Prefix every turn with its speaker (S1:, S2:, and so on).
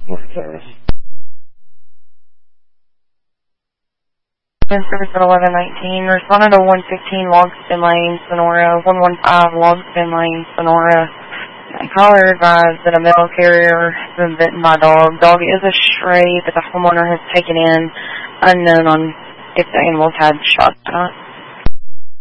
S1: Okay.
S2: Service at 1119, responded to 115 Logston Lane, Sonora, 115 Logston Lane, Sonora. Caller advised that a mail carrier has been bitten by a dog. Dog is a stray, but the homeowner has taken in, unknown on if the animals had shots or not.